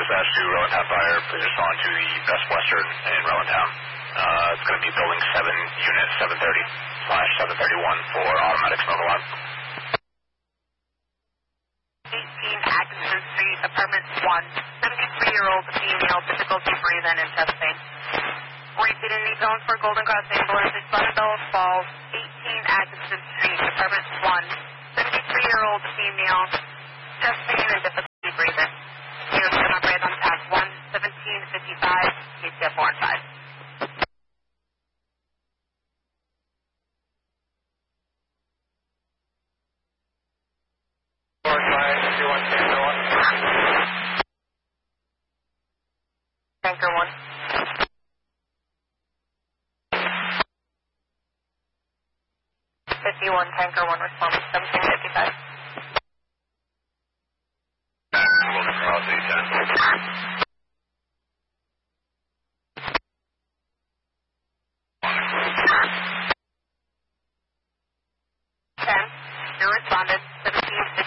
dispatch to Rowantown Fire. Please respond to the Best Western in Rowantown. It's going to be building 7, unit 730/731 for automatic smoke alarm. 18 Atkinson Street, apartment 1. 73-year-old female, difficulty breathing and chest pain. Repeating need zone for Golden Cross Ambulance, Belleville Falls, 18 Atkinson Street, apartment 1. 73-year-old female, chest pain and difficulty breathing. Units can operate on task 1, 1755, KCF 4 and 5. Tanker 1. Tanker 1 response 1755. Golden Cross 10. You responded.